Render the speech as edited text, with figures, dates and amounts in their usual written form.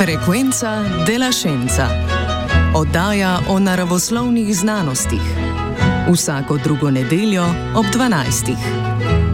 Frekvenca de la Scienza. Oddaja o naravoslovnih znanostih. Vsako drugo nedeljo ob 12.